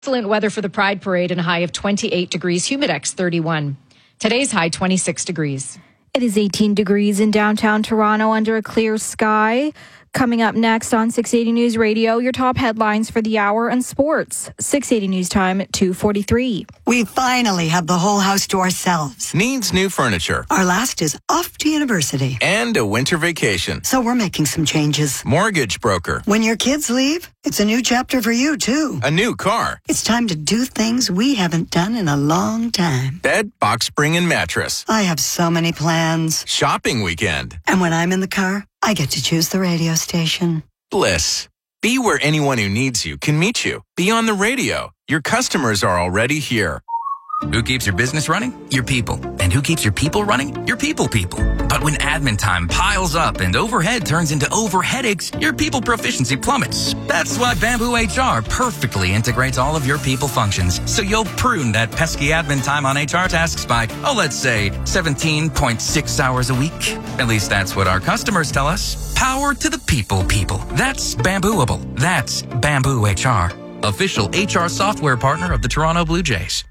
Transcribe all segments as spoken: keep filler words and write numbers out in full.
Excellent weather for the Pride Parade and a high of twenty-eight degrees, Humidex thirty-one. Today's high twenty-six degrees. It is eighteen degrees in downtown Toronto under a clear sky. Coming up next on six eighty News Radio, your top headlines for the hour and sports. six eighty News Time at two forty-three. We finally have the whole house to ourselves. Needs new furniture. Our last is off to university. And a winter vacation. So we're making some changes. Mortgage broker. When your kids leave, it's a new chapter for you, too. A new car. It's time to do things we haven't done in a long time. Bed, box spring, and mattress. I have so many plans. Shopping weekend. And when I'm in the car, I get to choose the radio station. Bliss. Be where anyone who needs you can meet you. Be on the radio. Your customers are already here. Who keeps your business running? Your people. And who keeps your people running? Your people people. But when admin time piles up and overhead turns into overheadaches, your people proficiency plummets. That's why Bamboo H R perfectly integrates all of your people functions, so you'll prune that pesky admin time on H R tasks by, oh, let's say, seventeen point six hours a week. At least that's what our customers tell us. Power to the people people. That's Bambooable. That's Bamboo H R. Official H R software partner of the Toronto Blue Jays.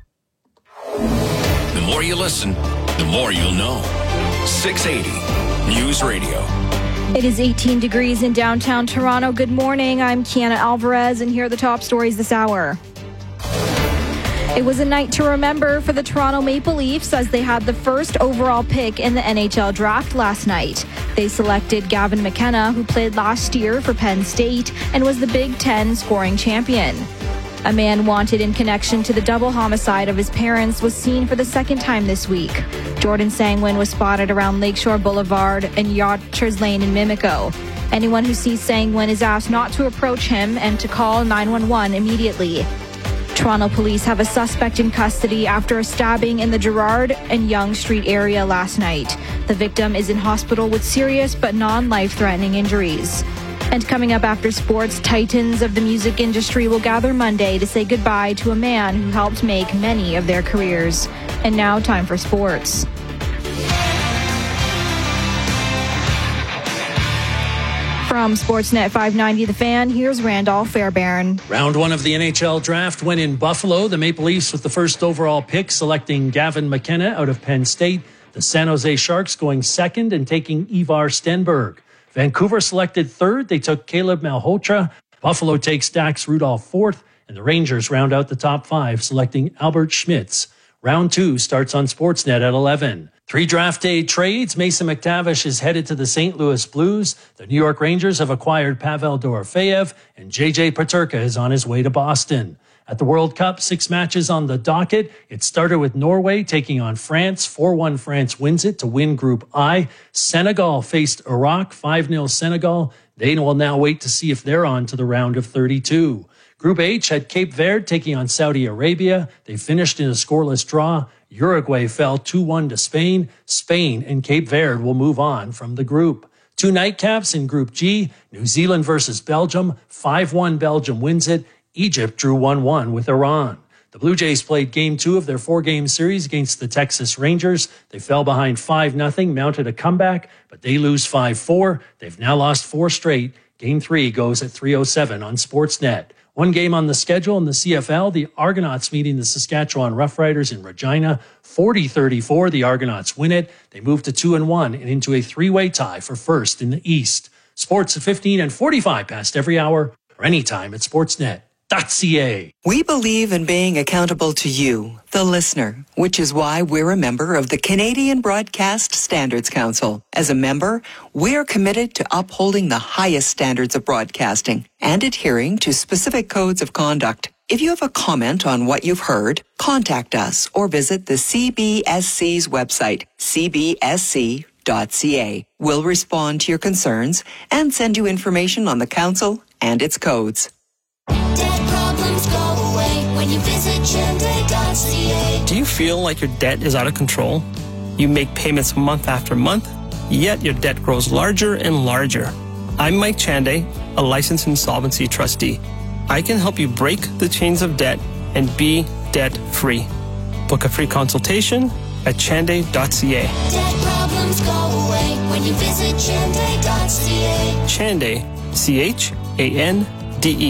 The more you listen, the more you'll know. six eighty News Radio. It is eighteen degrees in downtown Toronto. Good morning. I'm Kiana Alvarez, and here are the top stories this hour. It was a night to remember for the Toronto Maple Leafs as they had the first overall pick in the N H L draft last night. They selected Gavin McKenna, who played last year for Penn State and was the Big Ten scoring champion. A man wanted in connection to the double homicide of his parents was seen for the second time this week. Jordan Sangwin was spotted around Lakeshore Boulevard and Yachters Lane in Mimico. Anyone who sees Sangwin is asked not to approach him and to call nine one one immediately. Toronto police have a suspect in custody after a stabbing in the Gerrard and Yonge Street area last night. The victim is in hospital with serious but non-life-threatening injuries. And coming up after sports, titans of the music industry will gather Monday to say goodbye to a man who helped make many of their careers. And now, time for sports. From Sportsnet five ninety The Fan, here's Randolph Fairbairn. Round one of the N H L draft went in Buffalo. The Maple Leafs with the first overall pick, selecting Gavin McKenna out of Penn State. The San Jose Sharks going second and taking Ivar Stenberg. Vancouver selected third. They took Caleb Malhotra. Buffalo takes Dax Rudolph fourth. And the Rangers round out the top five, selecting Albert Schmitz. Round two starts on Sportsnet at eleven. Three draft day trades. Mason McTavish is headed to the Saint Louis Blues. The New York Rangers have acquired Pavel Dorofeyev. And J J Peterka is on his way to Boston. At the World Cup, six matches on the docket. It started with Norway taking on France. four one France wins it to win Group I. Senegal faced Iraq, five nil Senegal. They will now wait to see if they're on to the round of thirty-two. Group H had Cape Verde taking on Saudi Arabia. They finished in a scoreless draw. Uruguay fell two one to Spain. Spain and Cape Verde will move on from the group. Two nightcaps in Group G. New Zealand versus Belgium. five one Belgium wins it. Egypt drew one one with Iran. The Blue Jays played game two of their four-game series against the Texas Rangers. They fell behind five nothing, mounted a comeback, but they lose five four. They've now lost four straight. Game three goes at three oh seven on Sportsnet. One game on the schedule in the C F L, the Argonauts meeting the Saskatchewan Roughriders in Regina. forty thirty-four, the Argonauts win it. They move to two and one and into a three-way tie for first in the East. Sports at fifteen and forty-five past every hour or anytime at sportsnet dot c a. We believe in being accountable to you, the listener, which is why we're a member of the Canadian Broadcast Standards Council. As a member, we're committed to upholding the highest standards of broadcasting and adhering to specific codes of conduct. If you have a comment on what you've heard, contact us or visit the C B S C's website, c b s c dot c a. We'll respond to your concerns and send you information on the council and its codes. Debt problems go away when you visit Chende dot c a. Do you feel like your debt is out of control? You make payments month after month, yet your debt grows larger and larger. I'm Mike Chande, a licensed insolvency trustee. I can help you break the chains of debt and be debt-free. Book a free consultation at chande dot c a. Debt problems go away when you visit Chende dot c a. Chande, C H A N D E.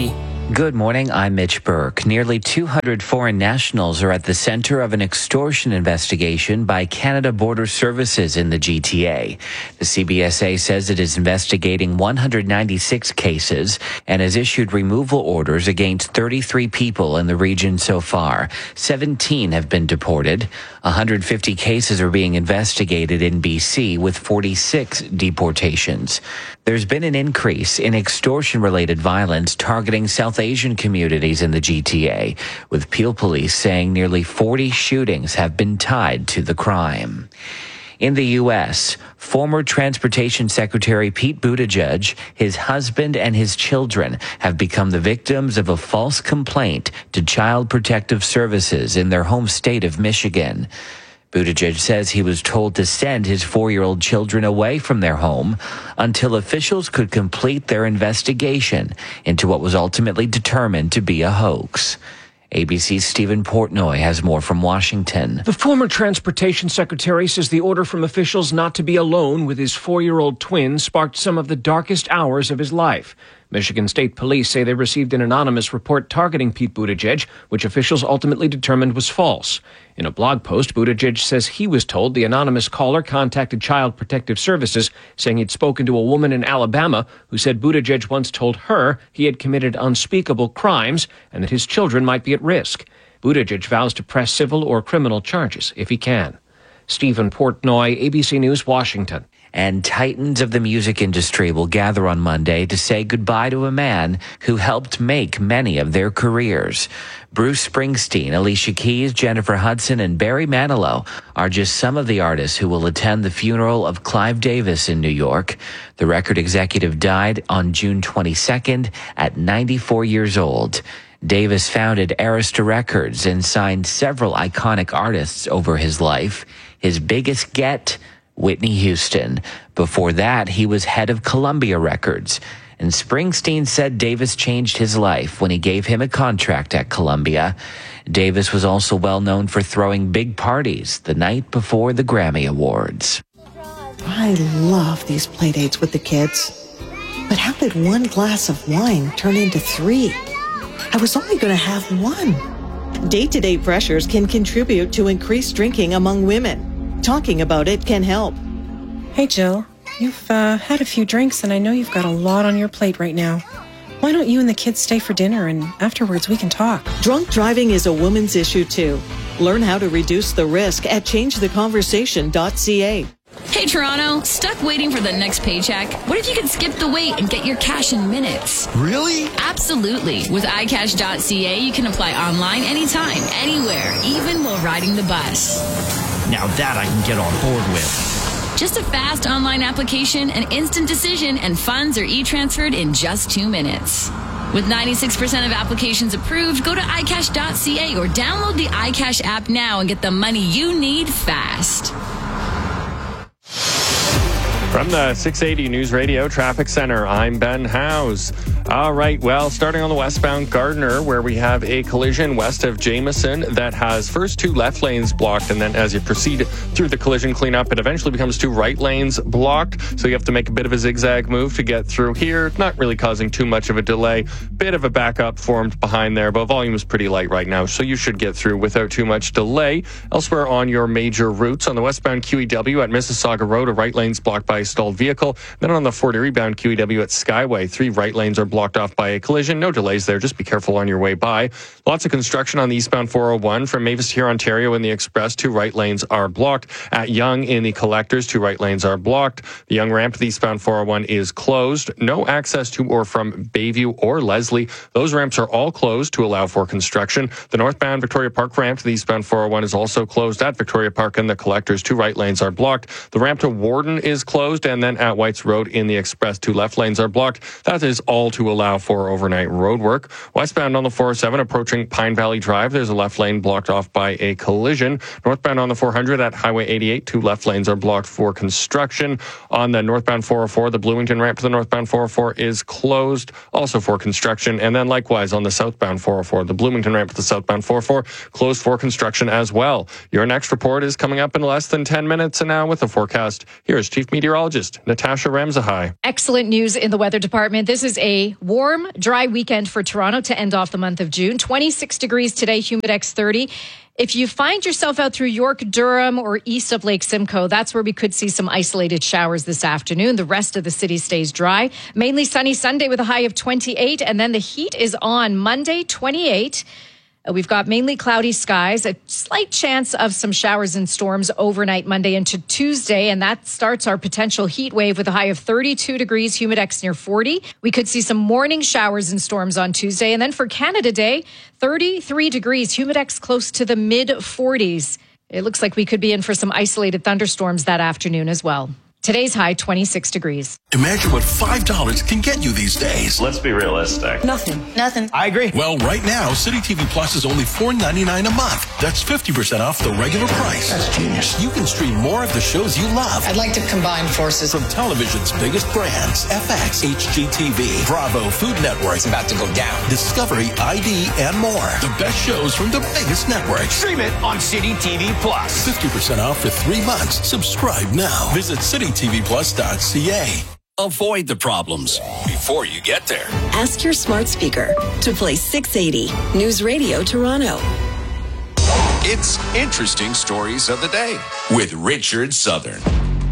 Good morning, I'm Mitch Burke. Nearly two hundred foreign nationals are at the center of an extortion investigation by Canada Border Services in the G T A. The C B S A says it is investigating one hundred ninety-six cases and has issued removal orders against thirty-three people in the region so far. seventeen have been deported. one hundred fifty cases are being investigated in B C, with forty-six deportations. There's been an increase in extortion-related violence targeting South Asian communities in the G T A, with Peel Police saying nearly forty shootings have been tied to the crime. In the U S, former Transportation Secretary Pete Buttigieg, his husband, and his children have become the victims of a false complaint to Child Protective Services in their home state of Michigan. Buttigieg says he was told to send his four-year-old children away from their home until officials could complete their investigation into what was ultimately determined to be a hoax. A B C's Stephen Portnoy has more from Washington. The former Transportation Secretary says the order from officials not to be alone with his four-year-old twin sparked some of the darkest hours of his life. Michigan State Police say they received an anonymous report targeting Pete Buttigieg, which officials ultimately determined was false. In a blog post, Buttigieg says he was told the anonymous caller contacted Child Protective Services, saying he'd spoken to a woman in Alabama who said Buttigieg once told her he had committed unspeakable crimes and that his children might be at risk. Buttigieg vows to press civil or criminal charges if he can. Stephen Portnoy, A B C News, Washington. And titans of the music industry will gather on Monday to say goodbye to a man who helped make many of their careers. Bruce Springsteen, Alicia Keys, Jennifer Hudson, and Barry Manilow are just some of the artists who will attend the funeral of Clive Davis in New York. The record executive died on June twenty-second at ninety-four years old. Davis founded Arista Records and signed several iconic artists over his life. His biggest get, Whitney Houston. Before that, he was head of Columbia Records. And Springsteen said Davis changed his life when he gave him a contract at Columbia. Davis was also well known for throwing big parties the night before the Grammy Awards. I love these play dates with the kids. But how did one glass of wine turn into three? I was only going to have one. Day-to-day pressures can contribute to increased drinking among women. Talking about it can help. Hey, Jill. You've uh, had a few drinks, and I know you've got a lot on your plate right now. Why don't you and the kids stay for dinner, and afterwards we can talk? Drunk driving is a woman's issue, too. Learn how to reduce the risk at change the conversation dot c a. Hey, Toronto, stuck waiting for the next paycheck? What if you could skip the wait and get your cash in minutes? Really? Absolutely. With i cash dot c a, you can apply online anytime, anywhere, even while riding the bus. Now that I can get on board with. Just a fast online application, an instant decision, and funds are e-transferred in just two minutes. With ninety-six percent of applications approved, go to i cash dot c a or download the iCash app now and get the money you need fast. From the six eighty News Radio Traffic Center, I'm Ben Howes. All right, well, starting on the westbound Gardiner, where we have a collision west of Jameson that has first two left lanes blocked, and then as you proceed through the collision cleanup, it eventually becomes two right lanes blocked, so you have to make a bit of a zigzag move to get through here, not really causing too much of a delay. Bit of a backup formed behind there, but volume is pretty light right now, so you should get through without too much delay. Elsewhere on your major routes, on the westbound Q E W at Mississauga Road, a right lane's blocked by a stalled vehicle. Then on the Fort Erie bound Q E W at Skyway, three right lanes are blocked off by a collision. No delays there. Just be careful on your way by. Lots of construction on the eastbound four oh one from Mavis to here, Ontario in the Express. Two right lanes are blocked. At Yonge in the Collectors, two right lanes are blocked. The Yonge ramp to the eastbound four oh one is closed. No access to or from Bayview or Leslie. Those ramps are all closed to allow for construction. The northbound Victoria Park ramp to the eastbound four oh one is also closed. At Victoria Park and the Collectors, two right lanes are blocked. The ramp to Warden is closed, and then at Whites Road in the Express, two left lanes are blocked. That is all to allow for overnight road work. Westbound on the four oh seven approaching Pine Valley Drive, there's a left lane blocked off by a collision. Northbound on the four hundred at Highway eighty-eight, two left lanes are blocked for construction. On the northbound four oh four, the Bloomington ramp to the northbound four oh four is closed, also for construction. And then likewise on the southbound four oh four, the Bloomington ramp to the southbound four oh four closed for construction as well. Your next report is coming up in less than ten minutes, and now with the forecast, here's Chief Meteorologist meteorologist, Natasha Ramsahai. Excellent news in the weather department. This is a warm, dry weekend for Toronto to end off the month of June. twenty-six degrees today, Humidex thirty. If you find yourself out through York, Durham, or east of Lake Simcoe, that's where we could see some isolated showers this afternoon. The rest of the city stays dry. Mainly sunny Sunday with a high of twenty-eight, and then the heat is on Monday, twenty-eight. Uh, We've got mainly cloudy skies, a slight chance of some showers and storms overnight Monday into Tuesday, and that starts our potential heat wave with a high of thirty-two degrees, Humidex near forty. We could see some morning showers and storms on Tuesday, and then for Canada Day, thirty-three degrees, Humidex close to the mid forties. It looks like we could be in for some isolated thunderstorms that afternoon as well. Today's high, twenty-six degrees. Imagine what five dollars can get you these days. Let's be realistic. Nothing. Nothing. I agree. Well, right now, City T V Plus is only four ninety-nine a month. That's fifty percent off the regular price. That's genius. You can stream more of the shows you love. I'd like to combine forces. From television's biggest brands, F X, H G T V, Bravo, Food Network. It's about to go down. Discovery, I D, and more. The best shows from the biggest networks. Stream it on City T V Plus. fifty percent off for three months. Subscribe now. Visit city t v plus dot c a. Avoid the problems before you get there. Ask your smart speaker to play six eighty News Radio Toronto. It's Interesting Stories of the Day with Richard Southern.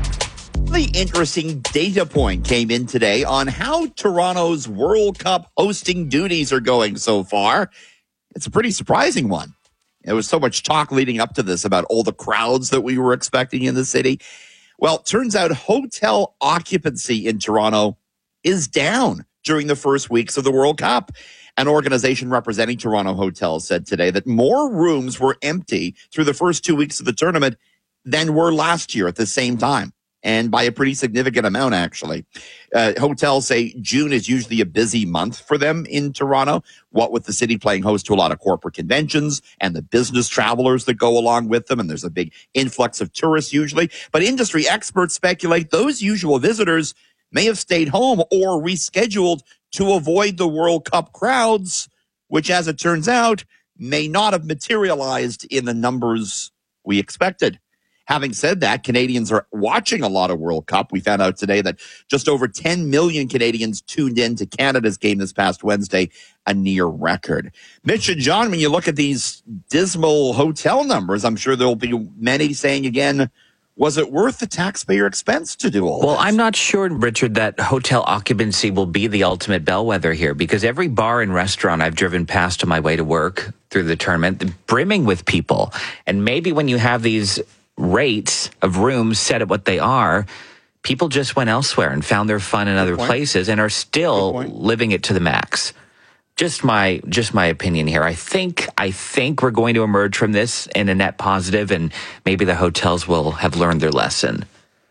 The interesting data point came in today on how Toronto's World Cup hosting duties are going so far. It's a pretty surprising one. There was so much talk leading up to this about all the crowds that we were expecting in the city. Well, it turns out hotel occupancy in Toronto is down during the first weeks of the World Cup. An organization representing Toronto hotels said today that more rooms were empty through the first two weeks of the tournament than were last year at the same time, and by a pretty significant amount, actually. Uh, hotels say June is usually a busy month for them in Toronto, what with the city playing host to a lot of corporate conventions and the business travelers that go along with them, and there's a big influx of tourists usually. But industry experts speculate those usual visitors may have stayed home or rescheduled to avoid the World Cup crowds, which, as it turns out, may not have materialized in the numbers we expected. Having said that, Canadians are watching a lot of World Cup. We found out today that just over ten million Canadians tuned in to Canada's game this past Wednesday, a near record. Mitch and John, when you look at these dismal hotel numbers, I'm sure there'll be many saying again, was it worth the taxpayer expense to do all Well, this? I'm not sure, Richard, that hotel occupancy will be the ultimate bellwether here, because every bar and restaurant I've driven past on my way to work through the tournament, they're brimming with people. And maybe when you have these rates of rooms set at what they are, people just went elsewhere and found their fun in other places and are still living it to the max. Just my just my opinion here. I think I think we're going to emerge from this in a net positive, and maybe the hotels will have learned their lesson.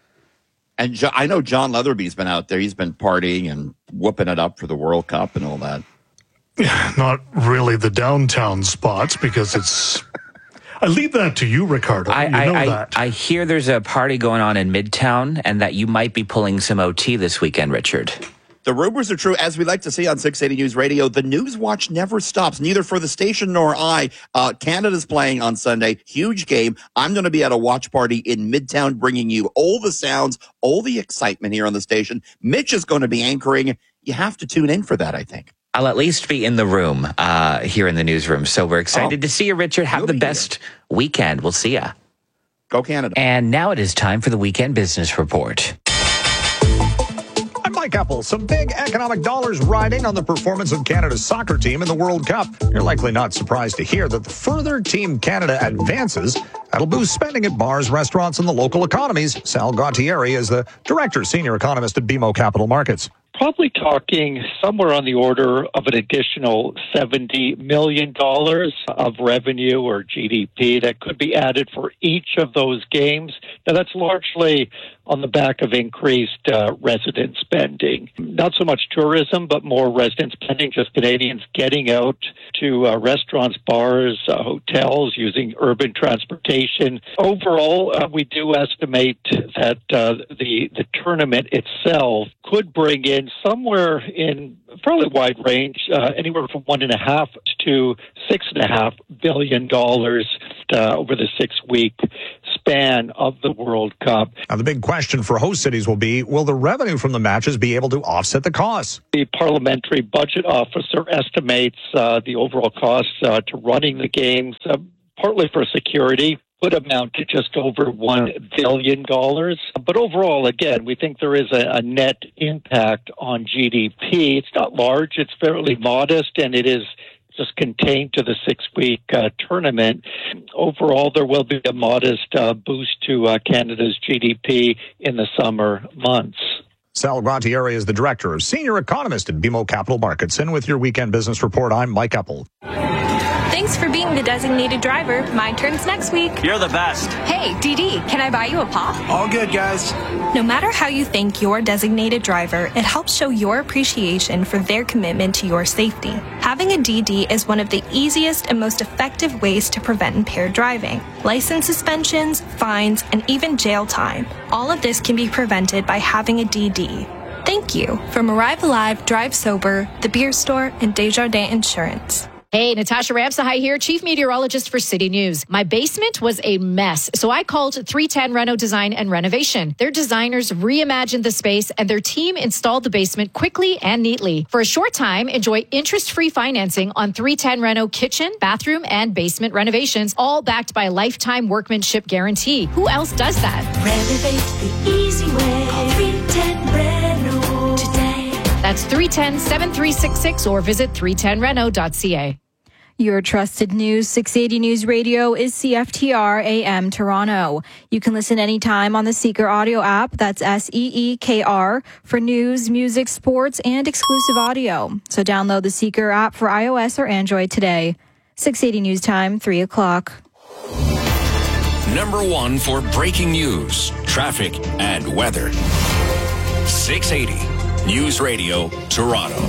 And jo- I know John Leatherby's been out there. He's been partying and whooping it up for the World Cup and all that. Not really the downtown spots, because it's... I leave that to you, Ricardo. I, you know I, that. I, I hear there's a party going on in Midtown, and that you might be pulling some O T this weekend, Richard. The rumors are true. As we like to see on six eighty News Radio, the news watch never stops, neither for the station nor I. Uh, Canada's playing on Sunday. Huge game. I'm going to be at a watch party in Midtown, bringing you all the sounds, all the excitement here on the station. Mitch is going to be anchoring. You have to tune in for that, I think. I'll at least be in the room uh, here in the newsroom. So we're excited Oh, to see you, Richard. Have the best here. weekend. We'll see you. Go Canada. And now it is time for the Weekend Business Report. I'm Mike Apple. Some big economic dollars riding on the performance of Canada's soccer team in the World Cup. You're likely not surprised to hear that the further Team Canada advances, that'll boost spending at bars, restaurants, and the local economies. Sal Gautieri is the director, senior economist at B M O Capital Markets. Probably talking somewhere on the order of an additional seventy million dollars of revenue or G D P that could be added for each of those games. Now, that's largely on the back of increased uh, resident spending. Not so much tourism, but more resident spending, just Canadians getting out to uh, restaurants, bars, uh, hotels, using urban transportation. Overall, uh, we do estimate that uh, the, the tournament itself could bring in somewhere in a fairly wide range, uh, anywhere from one and a half to six and a half billion dollars uh, over the six-week span. span of the World Cup. Now, the big question for host cities will be, will the revenue from the matches be able to offset the costs? The parliamentary budget officer estimates uh, the overall costs uh, to running the games, uh, partly for security, would amount to just over one billion dollars. But overall, again, we think there is a, a net impact on G D P. It's not large, it's fairly modest, and it is just contained to the six-week uh, tournament. Overall, there will be a modest uh, boost to uh, Canada's G D P in the summer months. Sal Guantieri is the director of senior economist at B M O Capital Markets. And with your weekend business report, I'm Mike Eppel. Thanks for being the designated driver. My turn's next week. You're the best. Hey, D D, can I buy you a pop? All good, guys. No matter how you thank your designated driver, it helps show your appreciation for their commitment to your safety. Having a D D is one of the easiest and most effective ways to prevent impaired driving. License suspensions, fines, and even jail time. All of this can be prevented by having a D D. Thank you from Arrive Alive, Drive Sober, The Beer Store, and Desjardins Insurance. Hey, Natasha Ramsahai here, Chief Meteorologist for City News. My basement was a mess, so I called three ten Reno Design and Renovation. Their designers reimagined the space, and their team installed the basement quickly and neatly. For a short time, enjoy interest-free financing on three ten Reno kitchen, bathroom, and basement renovations, all backed by a lifetime workmanship guarantee. Who else does that? Renovate the easy way. Call three ten Reno today. That's three one zero, seven three six six or visit three ten reno dot c a. Your trusted news, six eighty News Radio is C F T R A M Toronto. You can listen anytime on the Seeker audio app. That's S E E K R for news, music, sports, and exclusive audio. So download the Seeker app for iOS or Android today. six eighty News Time, three o'clock. Number one for breaking news, traffic, and weather. six eighty News Radio, Toronto.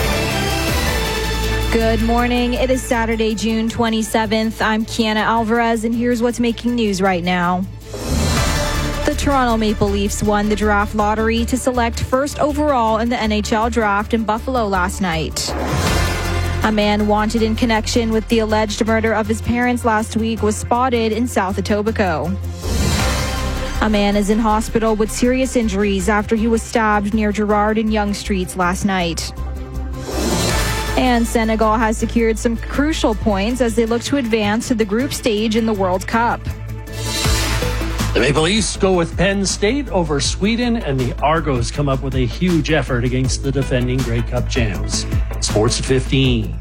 Good morning. It is Saturday, June twenty-seventh. I'm Kiana Alvarez, and here's what's making news right now. The Toronto Maple Leafs won the draft lottery to select first overall in the N H L draft in Buffalo last night. A man wanted in connection with the alleged murder of his parents last week was spotted in South Etobicoke. A man is in hospital with serious injuries after he was stabbed near Gerrard and Yonge Streets last night. And Senegal has secured some crucial points as they look to advance to the group stage in the World Cup. The Maple Leafs go with Penn State over Sweden, and the Argos come up with a huge effort against the defending Grey Cup champs. Sports at fifteen.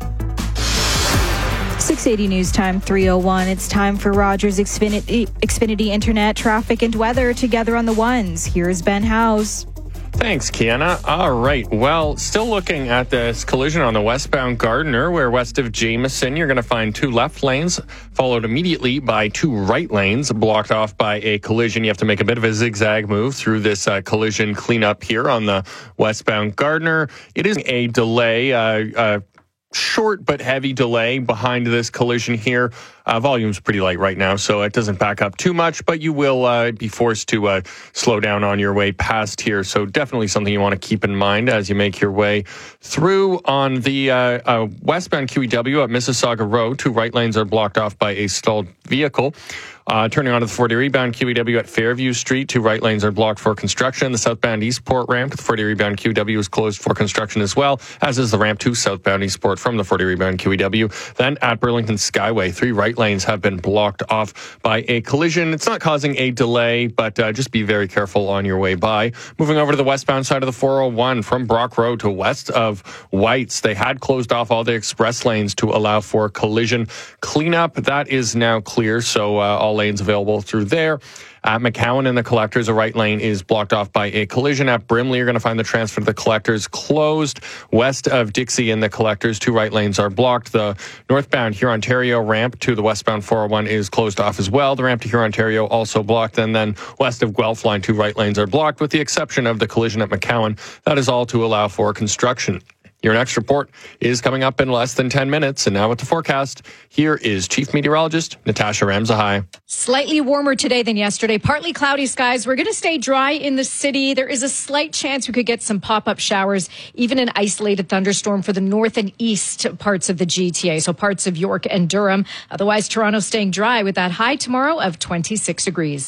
six eighty News Time, three oh one. It's time for Rogers Xfinity, Xfinity Internet, traffic, and weather together on the ones. Here's Ben House. Thanks, Kiana. All right. Well, still looking at this collision on the westbound Gardiner, where west of Jameson, you're going to find two left lanes, followed immediately by two right lanes, blocked off by a collision. You have to make a bit of a zigzag move through this uh, collision cleanup here on the westbound Gardiner. It is a delay, uh, uh, short but heavy delay behind this collision here. Uh, volume's pretty light right now, so it doesn't back up too much, but you will uh, be forced to uh, slow down on your way past here. So definitely something you want to keep in mind as you make your way through. On the uh, uh, westbound Q E W at Mississauga Road, two right lanes are blocked off by a stalled vehicle. Uh, turning onto the Fort Erie bound Q E W at Fairview Street, two right lanes are blocked for construction. The southbound Eastport ramp to the Fort Erie bound Q E W is closed for construction as well, as is the ramp to southbound Eastport from the Fort Erie bound Q E W. Then at Burlington Skyway, three right lanes have been blocked off by a collision. It's not causing a delay, but uh, just be very careful on your way by. Moving over to the westbound side of the four oh one from Brock Road to west of Whites, they had closed off all the express lanes to allow for collision cleanup. That is now clear, so uh, all lanes available through there. At McCowan and the Collectors, a right lane is blocked off by a collision. At Brimley, you're going to find the transfer to the Collectors closed. West of Dixie and the Collectors, two right lanes are blocked. The northbound Hurontario ramp to the westbound four oh one is closed off as well. The ramp to Hurontario also blocked. And then west of Guelph line, two right lanes are blocked, with the exception of the collision at McCowan. That is all to allow for construction. Your next report is coming up in less than ten minutes. And now with the forecast, here is Chief Meteorologist Natasha Ramsahai. Slightly warmer today than yesterday. Partly cloudy skies. We're going to stay dry in the city. There is a slight chance we could get some pop-up showers, even an isolated thunderstorm for the north and east parts of the G T A, so parts of York and Durham. Otherwise, Toronto staying dry with that high tomorrow of twenty-six degrees.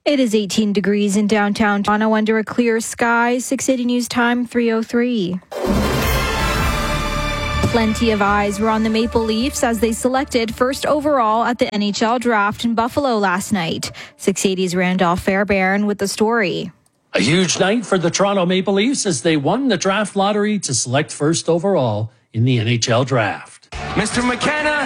It is eighteen degrees in downtown Toronto under a clear sky. six eighty News Time, three oh three. Plenty of eyes were on the Maple Leafs as they selected first overall at the N H L draft in Buffalo last night. six eighty's Randolph Fairbairn with the story. A huge night for the Toronto Maple Leafs as they won the draft lottery to select first overall in the N H L draft. Mister McKenna,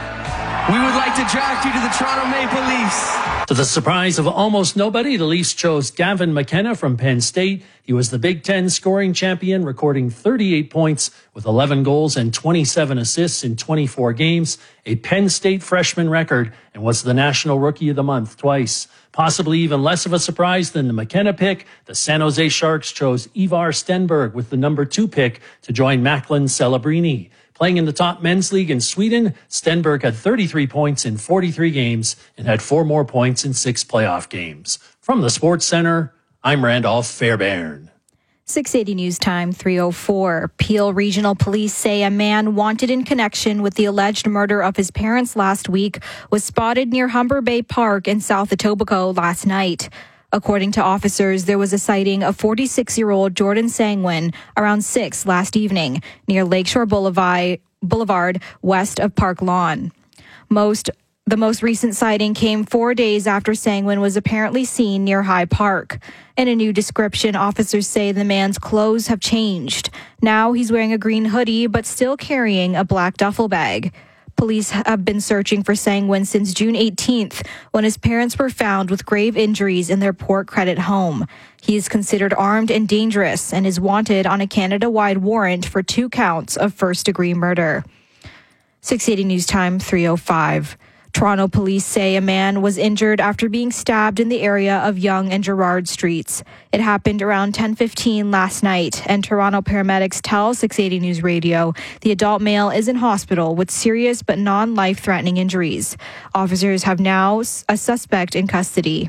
we would like to draft you to the Toronto Maple Leafs. To the surprise of almost nobody, the Leafs chose Gavin McKenna from Penn State. He was the Big Ten scoring champion, recording thirty-eight points with eleven goals and twenty-seven assists in twenty-four games, a Penn State freshman record, and was the National Rookie of the Month twice. Possibly even less of a surprise than the McKenna pick, the San Jose Sharks chose Ivar Stenberg with the number two pick to join Macklin Celebrini. Playing in the top men's league in Sweden, Stenberg had thirty-three points in forty-three games and had four more points in six playoff games. From the Sports Center, I'm Randolph Fairbairn. six eighty News Time, three oh four. Peel Regional Police say a man wanted in connection with the alleged murder of his parents last week was spotted near Humber Bay Park in South Etobicoke last night. According to officers, there was a sighting of forty-six-year-old Jordan Sangwin around six last evening near Lakeshore Boulevard, Boulevard west of Park Lawn. Most The most recent sighting came four days after Sangwin was apparently seen near High Park. In a new description, officers say the man's clothes have changed. Now he's wearing a green hoodie but still carrying a black duffel bag. Police have been searching for Sangwin since June eighteenth, when his parents were found with grave injuries in their Port Credit home. He is considered armed and dangerous and is wanted on a Canada-wide warrant for two counts of first-degree murder. six eighty News Time, three oh five. Toronto police say a man was injured after being stabbed in the area of Yonge and Gerrard Streets. It happened around ten fifteen last night, and Toronto paramedics tell six eighty News Radio the adult male is in hospital with serious but non-life-threatening injuries. Officers have now a suspect in custody.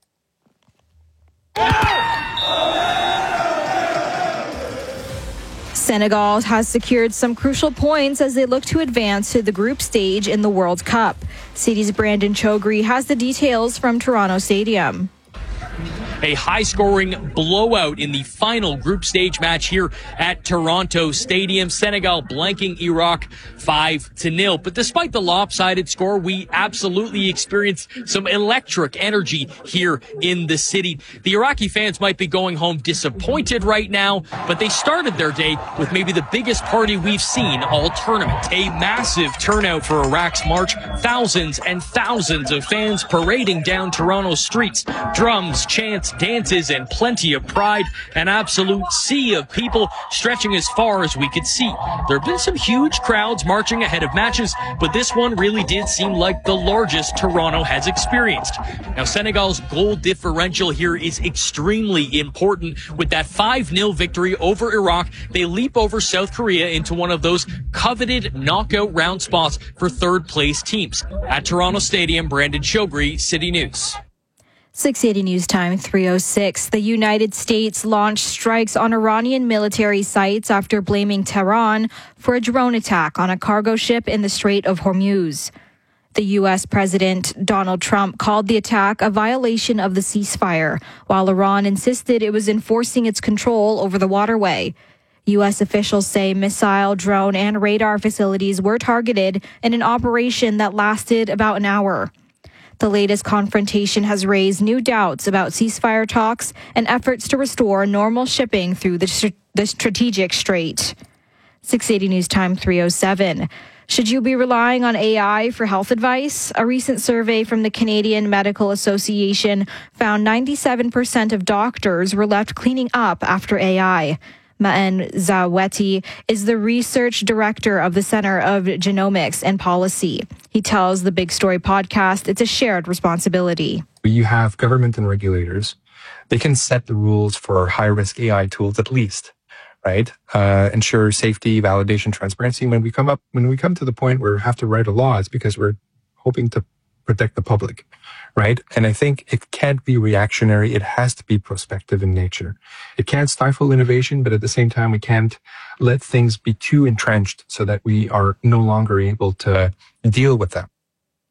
Senegal has secured some crucial points as they look to advance to the group stage in the World Cup. City's Brandon Chogri has the details from Toronto Stadium. A high-scoring blowout in the final group stage match here at Toronto Stadium. Senegal blanking Iraq five to nil. But despite the lopsided score, we absolutely experienced some electric energy here in the city. The Iraqi fans might be going home disappointed right now, but they started their day with maybe the biggest party we've seen all tournament. A massive turnout for Iraq's march. Thousands and thousands of fans parading down Toronto's streets. Drums, chants, dances, and plenty of pride. An absolute sea of people stretching as far as we could see. There have been some huge crowds marching ahead of matches, but this one really did seem like the largest Toronto has experienced. Now, Senegal's goal differential here is extremely important. With that five nil victory over Iraq, they leap over South Korea into one of those coveted knockout round spots for third place teams. At Toronto Stadium, Brandon Chogri, City News. six eighty News Time, three oh six. The United States launched strikes on Iranian military sites after blaming Tehran for a drone attack on a cargo ship in the Strait of Hormuz. The U S President Donald Trump called the attack a violation of the ceasefire, while Iran insisted it was enforcing its control over the waterway. U S officials say missile, drone, and radar facilities were targeted in an operation that lasted about an hour. The latest confrontation has raised new doubts about ceasefire talks and efforts to restore normal shipping through the, st- the strategic strait. six eighty News Time, three oh seven. Should you be relying on A I for health advice? A recent survey from the Canadian Medical Association found ninety-seven percent of doctors were left cleaning up after A I. Ma'en Zaweti is the research director of the Center of Genomics and Policy. He tells the Big Story podcast it's a shared responsibility. You have government and regulators. They can set the rules for high-risk A I tools at least, right? Uh, ensure safety, validation, transparency. When we come up, when we come to the point where we have to write a law, it's because we're hoping to protect the public, right? And I think it can't be reactionary. It has to be prospective in nature. It can't stifle innovation, but at the same time, we can't let things be too entrenched so that we are no longer able to deal with them.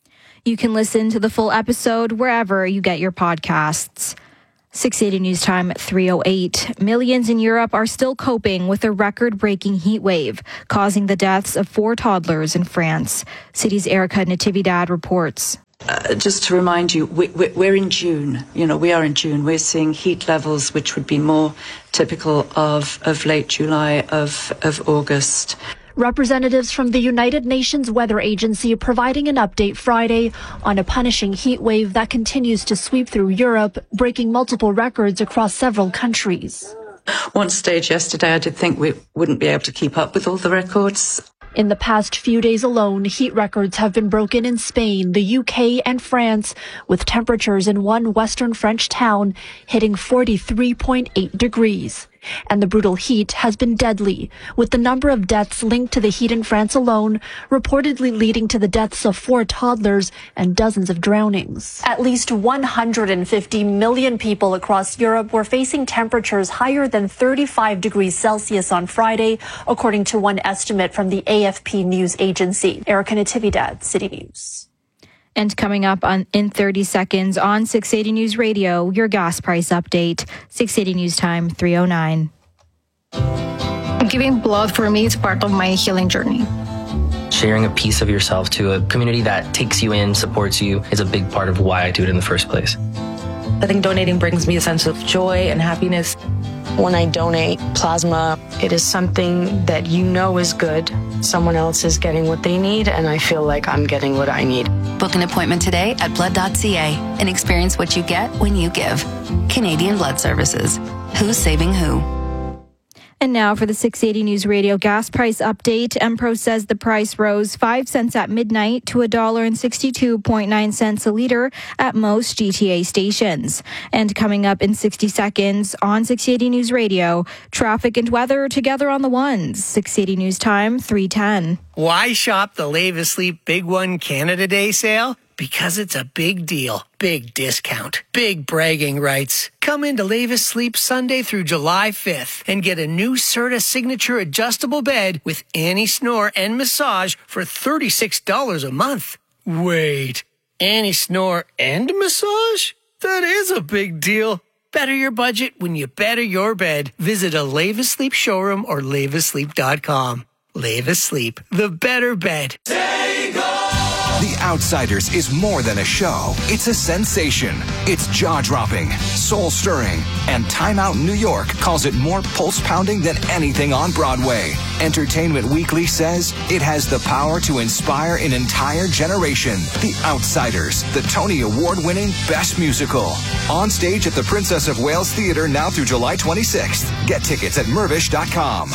You can listen to the full episode wherever you get your podcasts. six eighty News Time at three oh eight. Millions in Europe are still coping with a record-breaking heat wave, causing the deaths of four toddlers in France. City's Erica Natividad reports. Uh, just to remind you, we, we, we're in June. You know, we are in June. We're seeing heat levels which would be more typical of, of late July, of, of August. Representatives from the United Nations Weather Agency providing an update Friday on a punishing heat wave that continues to sweep through Europe, breaking multiple records across several countries. One stage yesterday, I did think we wouldn't be able to keep up with all the records. In the past few days alone, heat records have been broken in Spain, the U K, and France, with temperatures in one western French town hitting forty-three point eight degrees. And the brutal heat has been deadly, with the number of deaths linked to the heat in France alone reportedly leading to the deaths of four toddlers and dozens of drownings. At least one hundred fifty million people across Europe were facing temperatures higher than thirty-five degrees Celsius on Friday, according to one estimate from the A F P news agency. Erica Natividad, City News. And coming up on in thirty seconds on six eighty News Radio, your gas price update. six eighty News Time, three oh nine. Giving blood for me is part of my healing journey. Sharing a piece of yourself to a community that takes you in, supports you, is a big part of why I do it in the first place. I think donating brings me a sense of joy and happiness. When I donate plasma, it is something that you know is good. Someone else is getting what they need, and I feel like I'm getting what I need. Book an appointment today at blood dot c a and experience what you get when you give. Canadian Blood Services. Who's saving who? And now for the six eighty News Radio gas price update. Empro says the price rose five cents at midnight to one dollar and sixty-two point nine cents a litre at most G T A stations. And coming up in sixty seconds on six eighty News Radio, traffic and weather together on the ones. six eighty News Time, three ten. Why shop the Lave Asleep Big One Canada Day sale? Because it's a big deal, big discount, big bragging rights. Come into Lave Asleep Sunday through July fifth and get a new Serta Signature adjustable bed with anti-snore and massage for thirty-six dollars a month. Wait, anti-snore and massage? That is a big deal. Better your budget when you better your bed. Visit a Lave Asleep showroom or lave asleep dot com. Lave Asleep, the better bed. The Outsiders is more than a show. It's a sensation. It's jaw-dropping, soul-stirring, and Time Out New York calls it more pulse-pounding than anything on Broadway. Entertainment Weekly says it has the power to inspire an entire generation. The Outsiders, the Tony Award-winning Best Musical. On stage at the Princess of Wales Theatre now through July twenty-sixth. Get tickets at mervish dot com.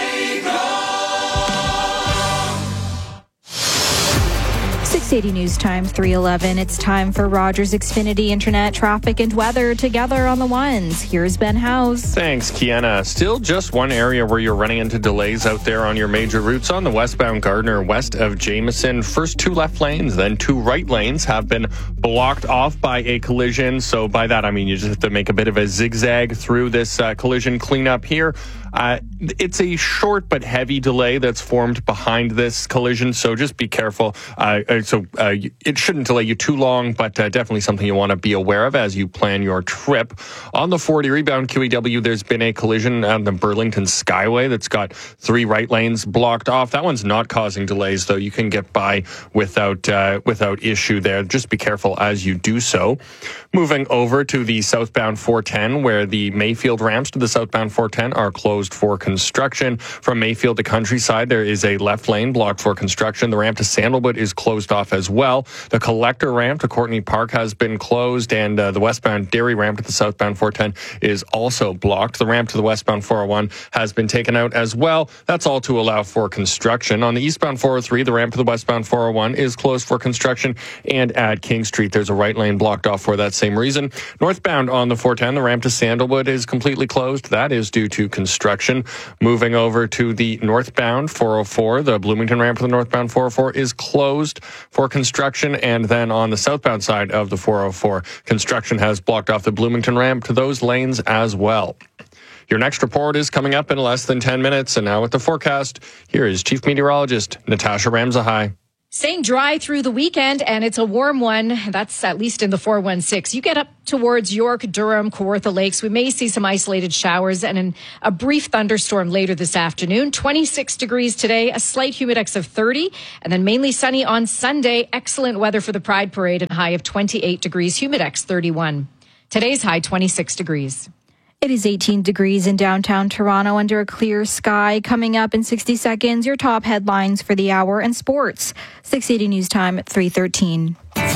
six eighty News Time, three eleven. It's time for Rogers Xfinity Internet traffic and weather together on the ones. Here's Ben House. Thanks, Kiana. Still just one area where you're running into delays out there on your major routes. On the westbound Gardner, west of Jameson, first two left lanes, then two right lanes have been blocked off by a collision. So by that, I mean you just have to make a bit of a zigzag through this uh, collision cleanup here. Uh, it's a short but heavy delay that's formed behind this collision, so just be careful. Uh, so uh, it shouldn't delay you too long, but uh, definitely something you want to be aware of as you plan your trip. On the forty rebound Q E W, there's been a collision on the Burlington Skyway that's got three right lanes blocked off. That one's not causing delays, though. You can get by without uh, without issue there. Just be careful as you do so. Moving over to the southbound four ten, where the Mayfield ramps to the southbound four ten are closed for construction. From Mayfield to Countryside, there is a left lane blocked for construction. The ramp to Sandalwood is closed off as well. The collector ramp to Courtney Park has been closed, and uh, the westbound Derry ramp to the southbound four ten is also blocked. The ramp to the westbound four oh one has been taken out as well. That's all to allow for construction. On the eastbound four oh three, the ramp to the westbound four oh one is closed for construction, and at King Street, there's a right lane blocked off for that same reason. Northbound on the four ten, the ramp to Sandalwood is completely closed. That is due to construction. Moving over to the northbound four oh four, the Bloomington ramp to the northbound four oh four is closed for construction. And then on the southbound side of the four oh four, construction has blocked off the Bloomington ramp to those lanes as well. Your next report is coming up in less than ten minutes. And now with the forecast, here is Chief Meteorologist Natasha Ramzahai. Staying dry through the weekend, and it's a warm one. That's at least in the four one six. You get up towards York, Durham, Kawartha Lakes. We may see some isolated showers and an, a brief thunderstorm later this afternoon. twenty-six degrees today, a slight humidex of thirty, and then mainly sunny on Sunday. Excellent weather for the Pride Parade, and high of twenty-eight degrees, humidex thirty-one. Today's high twenty-six degrees. It is eighteen degrees in downtown Toronto under a clear sky. Coming up in sixty seconds, your top headlines for the hour and sports. six eighty News Time at three thirteen.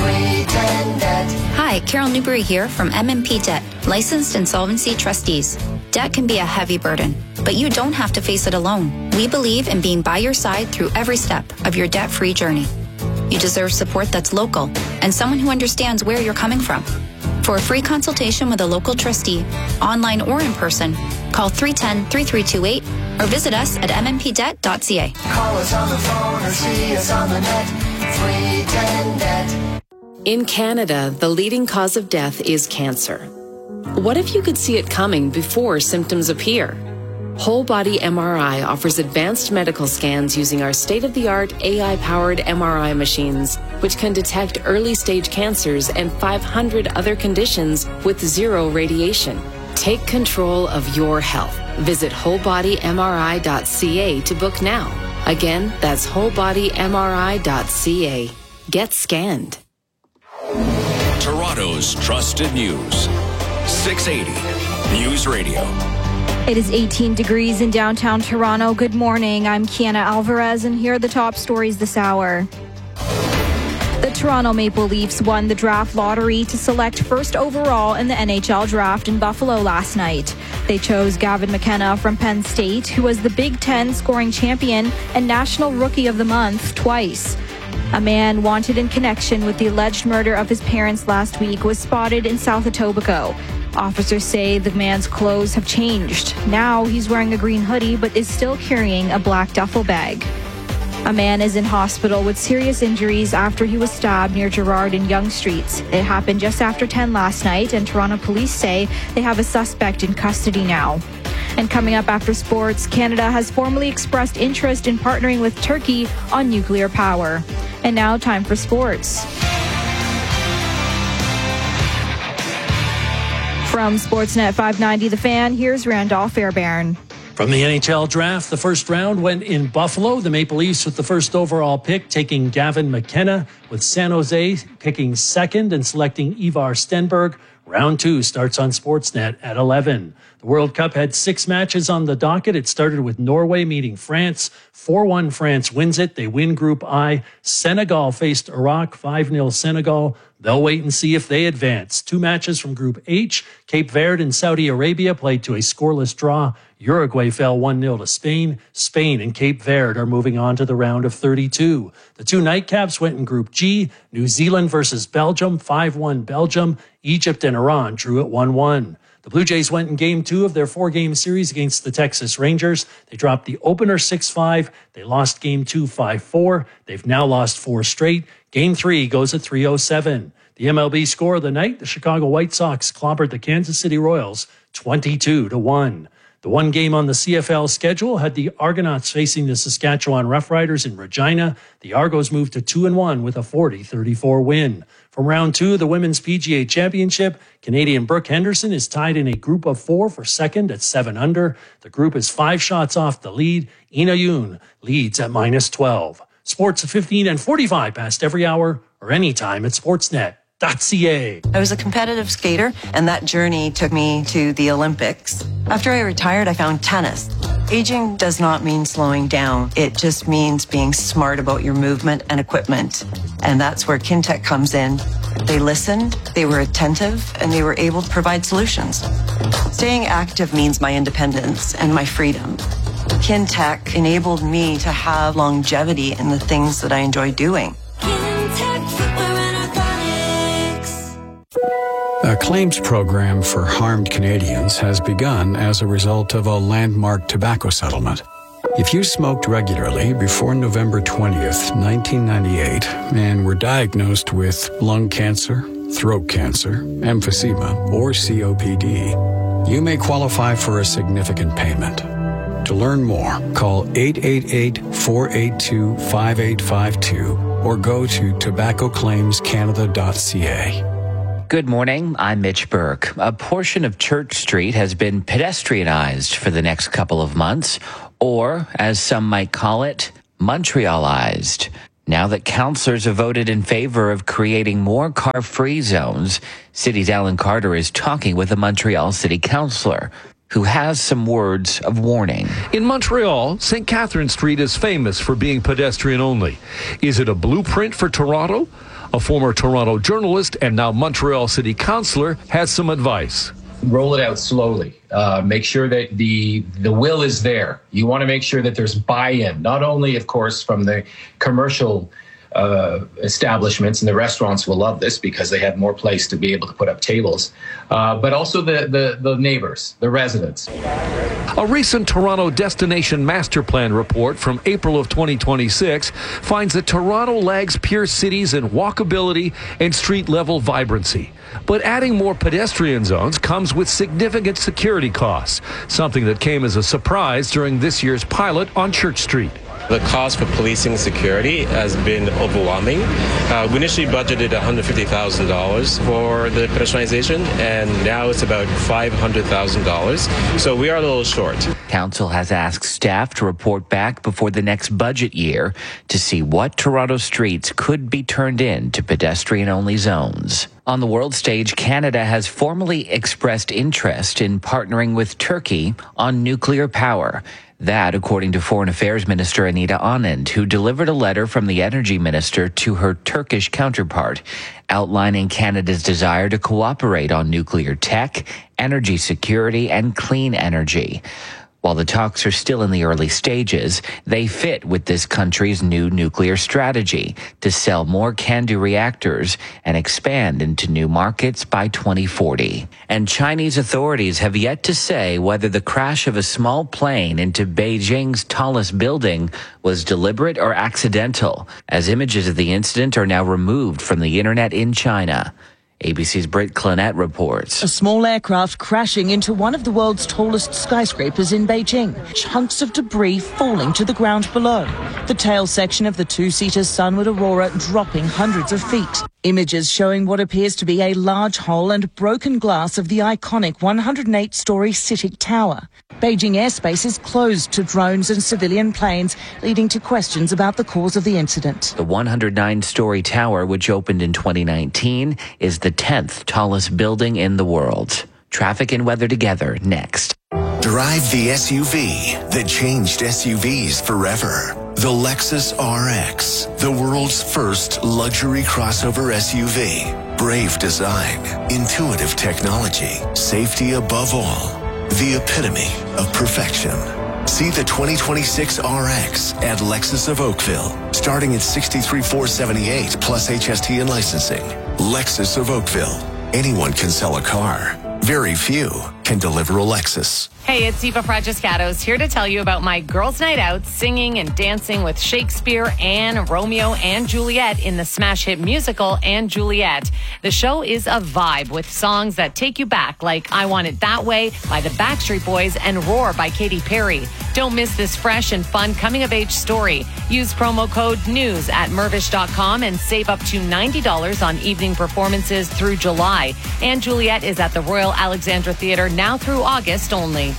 Hi, Carol Newberry here from M M P Debt, licensed insolvency trustees. Debt can be a heavy burden, but you don't have to face it alone. We believe in being by your side through every step of your debt-free journey. You deserve support that's local and someone who understands where you're coming from. For a free consultation with a local trustee, online or in person, call three one zero, three three two eight or visit us at m m p debt dot c a. Call us on the phone or see us on the net. three ten debt. In Canada, the leading cause of death is cancer. What if you could see it coming before symptoms appear? Whole Body M R I offers advanced medical scans using our state-of-the-art A I-powered M R I machines, which can detect early-stage cancers and five hundred other conditions with zero radiation. Take control of your health. Visit whole body m r i dot c a to book now. Again, that's whole body m r i dot c a. Get scanned. Toronto's trusted news. six eighty News Radio. It is eighteen degrees in downtown Toronto. Good morning. I'm Kiana Alvarez, and here are the top stories this hour. The Toronto Maple Leafs won the draft lottery to select first overall in the N H L draft in Buffalo last night. They chose Gavin McKenna from Penn State, who was the Big Ten scoring champion and National Rookie of the Month twice. A man wanted in connection with the alleged murder of his parents last week was spotted in South Etobicoke. Officers say the man's clothes have changed. Now he's wearing a green hoodie but is still carrying a black duffel bag. A man is in hospital with serious injuries after he was stabbed near Gerrard and Yonge Streets. It happened just after ten last night, and Toronto police say they have a suspect in custody now. And coming up after sports, Canada has formally expressed interest in partnering with Turkey on nuclear power. And now time for sports. From Sportsnet five ninety The Fan, here's Randolph Fairbairn. From the N H L draft, the first round went in Buffalo. The Maple Leafs with the first overall pick, taking Gavin McKenna, with San Jose picking second and selecting Ivar Stenberg. Round two starts on Sportsnet at eleven. The World Cup had six matches on the docket. It started with Norway meeting France. four one France wins it. They win Group I. Senegal faced Iraq, five nil Senegal. They'll wait and see if they advance. Two matches from Group H. Cape Verde and Saudi Arabia played to a scoreless draw. Uruguay fell one nil to Spain. Spain and Cape Verde are moving on to the round of thirty-two. The two nightcaps went in Group G. New Zealand versus Belgium, five one Belgium. Egypt and Iran drew at one one. The Blue Jays went in game two of their four-game series against the Texas Rangers. They dropped the opener six five. They lost game two five four. They've now lost four straight. Game three goes at three oh seven. The M L B score of the night, the Chicago White Sox clobbered the Kansas City Royals twenty-two to one. The one game on the C F L schedule had the Argonauts facing the Saskatchewan Roughriders in Regina. The Argos moved to two and one with a forty thirty-four win. From round two, the Women's P G A Championship, Canadian Brooke Henderson is tied in a group of four for second at seven under. The group is five shots off the lead. Ina Yoon leads at minus twelve. Sports at fifteen and forty-five past every hour or anytime at sportsnet dot c a. I was a competitive skater, and that journey took me to the Olympics. After I retired, I found tennis. Aging does not mean slowing down. It just means being smart about your movement and equipment. And that's where Kintec comes in. They listened, they were attentive, and they were able to provide solutions. Staying active means my independence and my freedom. Kintec enabled me to have longevity in the things that I enjoy doing. A claims program for harmed Canadians has begun as a result of a landmark tobacco settlement. If you smoked regularly before November twentieth, nineteen ninety-eight, and were diagnosed with lung cancer, throat cancer, emphysema, or C O P D, you may qualify for a significant payment. To learn more, call eight eight eight, four eight two, five eight five two or go to tobacco claims canada dot c a. Good morning. I'm Mitch Burke. A portion of Church Street has been pedestrianized for the next couple of months, or, as some might call it, Montrealized. Now that councillors have voted in favor of creating more car-free zones, City's Alan Carter is talking with a Montreal city councillor who has some words of warning. In Montreal, Saint Catherine Street is famous for being pedestrian-only. Is it a blueprint for Toronto? A former Toronto journalist and now Montreal city councillor has some advice. Roll it out slowly. Uh, make sure that the the will is there. You want to make sure that there's buy-in, not only, of course, from the commercial uh, establishments, and the restaurants will love this because they have more place to be able to put up tables, uh, but also the, the, the neighbors, the residents. A recent Toronto Destination Master Plan report from April of twenty twenty-six finds that Toronto lags peer cities in walkability and street-level vibrancy. But adding more pedestrian zones comes with significant security costs, something that came as a surprise during this year's pilot on Church Street. The cost for policing security has been overwhelming. Uh, we initially budgeted one hundred fifty thousand dollars for the pedestrianization, and now it's about five hundred thousand dollars. So we are a little short. Council has asked staff to report back before the next budget year to see what Toronto streets could be turned into pedestrian-only zones. On the world stage, Canada has formally expressed interest in partnering with Turkey on nuclear power. That, according to Foreign Affairs Minister Anita Anand, who delivered a letter from the Energy Minister to her Turkish counterpart, outlining Canada's desire to cooperate on nuclear tech, energy security, and clean energy. While the talks are still in the early stages, they fit with this country's new nuclear strategy to sell more CANDU reactors and expand into new markets by twenty forty. And Chinese authorities have yet to say whether the crash of a small plane into Beijing's tallest building was deliberate or accidental, as images of the incident are now removed from the internet in China. A B C's Britt Clonette reports. A small aircraft crashing into one of the world's tallest skyscrapers in Beijing. Chunks of debris falling to the ground below. The tail section of the two-seater Sunward Aurora dropping hundreds of feet. Images showing what appears to be a large hole and broken glass of the iconic one hundred eight story CITIC Tower. Beijing airspace is closed to drones and civilian planes, leading to questions about the cause of the incident. The one hundred nine story tower, which opened in twenty nineteen, is the tenth tallest building in the world. Traffic and weather together next. Drive the S U V that changed S U Vs forever. The Lexus R X, the world's first luxury crossover S U V. Brave design, intuitive technology, safety above all. The epitome of perfection. See the twenty twenty-six R X at Lexus of Oakville, starting at sixty-three thousand four hundred seventy-eight dollars plus H S T and licensing. Lexus of Oakville. Anyone can sell a car. Very few can deliver a Lexus. Hey, it's Eva Fragiscatos here to tell you about my girls' night out singing and dancing with Shakespeare and Romeo and Juliet in the smash hit musical and Juliet. The show is a vibe with songs that take you back, like I Want It That Way by the Backstreet Boys and Roar by Katy Perry. Don't miss this fresh and fun coming-of-age story. Use promo code NEWS at Mirvish dot com and save up to ninety dollars on evening performances through July. And Juliet is at the Royal Alexandra Theatre now through August only.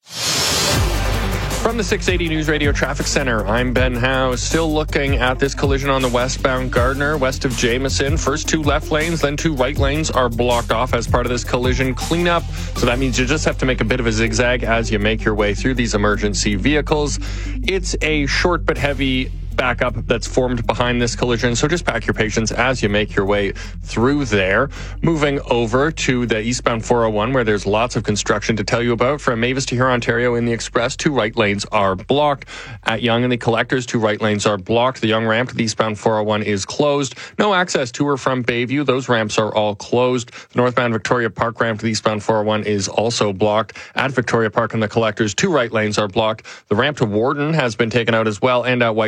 From the six eighty News Radio Traffic Center, I'm Ben Howe. Still looking at this collision on the westbound Gardiner, west of Jameson. First two left lanes, then two right lanes are blocked off as part of this collision cleanup. So that means you just have to make a bit of a zigzag as you make your way through these emergency vehicles. It's a short but heavy backup that's formed behind this collision, so just pack your patience as you make your way through there. Moving over to the eastbound four oh one, where there's lots of construction to tell you about. From Mavis to Huron, Ontario in the express, two right lanes are blocked. At Yonge and the Collectors, two right lanes are blocked. The Yonge ramp to the eastbound four oh one is closed. No access to or from Bayview. Those ramps are all closed. The northbound Victoria Park ramp to the eastbound four oh one is also blocked. At Victoria Park and the Collectors, two right lanes are blocked. The ramp to Warden has been taken out as well, and at Whites Road in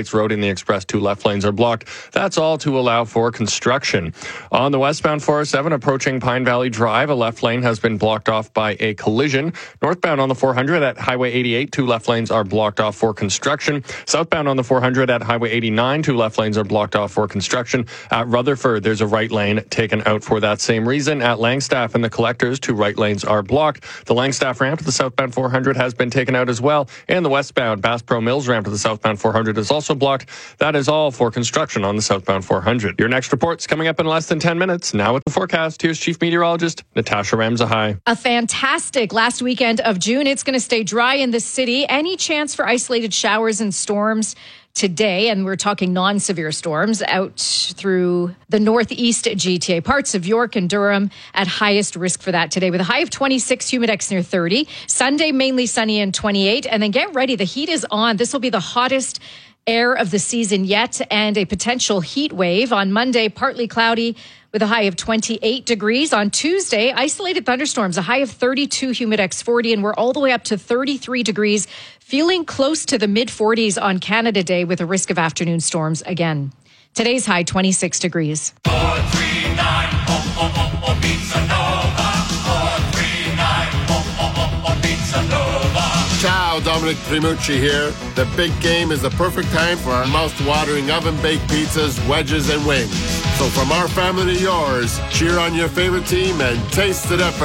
the Express, two left lanes are blocked. That's all to allow for construction. On the westbound four oh seven approaching Pine Valley Drive, a left lane has been blocked off by a collision. Northbound on the four hundred at Highway eighty-eight, two left lanes are blocked off for construction. Southbound on the four hundred at Highway eighty-nine, two left lanes are blocked off for construction. At Rutherford, there's a right lane taken out for that same reason. At Langstaff and the Collectors, two right lanes are blocked. The Langstaff ramp to the southbound four hundred has been taken out as well. And the westbound Bass Pro Mills ramp to the southbound four hundred is also blocked. That is all for construction on the southbound four hundred. Your next report's coming up in less than ten minutes. Now with the forecast, here's Chief Meteorologist Natasha Ramzahai. A fantastic last weekend of June. It's going to stay dry in the city. Any chance for isolated showers and storms today, and we're talking non-severe storms out through the northeast G T A, parts of York and Durham at highest risk for that today, with a high of twenty-six, humidex near thirty. Sunday, mainly sunny and twenty-eight. And then get ready, the heat is on. This will be the hottest air of the season yet, and a potential heat wave. On Monday, partly cloudy with a high of twenty-eight degrees. On Tuesday, isolated thunderstorms, a high of thirty-two, humidex forty, and we're all the way up to thirty-three degrees, feeling close to the mid forties on Canada Day with a risk of afternoon storms again. Today's high, twenty-six degrees. four three nine, oh, oh, oh, oh, Pizza Nova. four three nine, oh, oh, oh, oh, Pizza Nova. Ciao, Dominic Primucci here. The big game is the perfect time for our mouth-watering oven-baked pizzas, wedges, and wings. So from our family to yours, cheer on your favorite team and taste it up.